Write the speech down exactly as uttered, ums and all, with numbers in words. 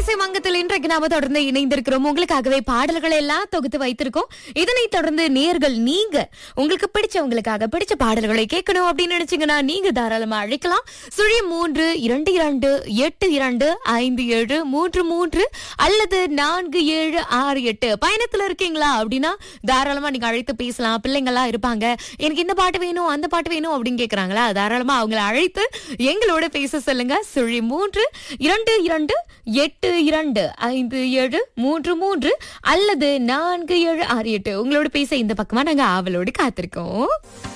இசை மங்கத்தில் இன்றைக்கு நாம தொடர்ந்து இணைந்திருக்கிறோம். உங்களுக்காகவே பாடல்களை எல்லாம் தொகுத்து வைத்திருக்கோம். இதனை தொடர்ந்து நேர்கள் நீங்க உங்களுக்கு பிடிச்சவங்களுக்காக பிடிச்ச பாடல்களை கேட்கணும் அப்படின்னு நினைச்சீங்கன்னா நீங்க தாராளமா அழைக்கலாம். சுழி மூன்று இரண்டு இரண்டு எட்டு இரண்டு ஐந்து ஏழு மூன்று மூன்று அல்லது நான்கு ஏழு ஆறு எட்டு. பயணத்துல இருக்கீங்களா அப்படின்னா தாராளமா நீங்க அழைத்து பேசலாம். பிள்ளைங்களா இருப்பாங்க, எனக்கு இந்த பாட்டு வேணும் அந்த பாட்டு வேணும் அப்படின்னு கேக்குறாங்களா, தாராளமா அவங்களை அழைத்து எங்களோட பேச சொல்லுங்க. சுழி மூன்று இரண்டு இரண்டு எட்டு இரண்டு ஐந்து ஏழு மூன்று மூன்று அல்லது நான்கு ஏழு ஆறு எட்டு. உங்களோட பேச இந்த பக்கமா நாங்க ஆவலோடு காத்திருக்கோம்.